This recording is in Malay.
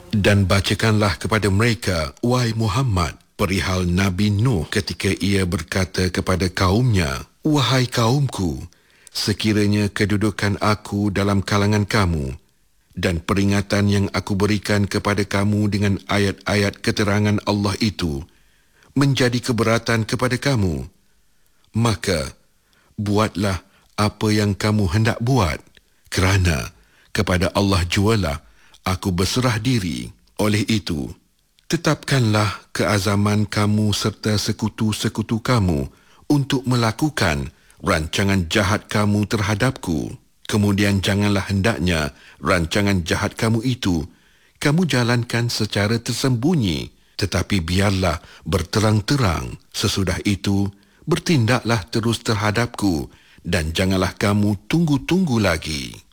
Dan bacakanlah kepada mereka, wahai Muhammad, perihal Nabi Nuh ketika ia berkata kepada kaumnya, wahai kaumku, sekiranya kedudukan aku dalam kalangan kamu dan peringatan yang aku berikan kepada kamu dengan ayat-ayat keterangan Allah itu menjadi keberatan kepada kamu, maka buatlah apa yang kamu hendak buat, kerana kepada Allah jualah aku berserah diri. Oleh itu, tetapkanlah keazaman kamu serta sekutu-sekutu kamu untuk melakukan rancangan jahat kamu terhadapku. Kemudian janganlah hendaknya rancangan jahat kamu itu kamu jalankan secara tersembunyi, tetapi biarlah berterang-terang. Sesudah itu, bertindaklah terus terhadapku dan janganlah kamu tunggu-tunggu lagi.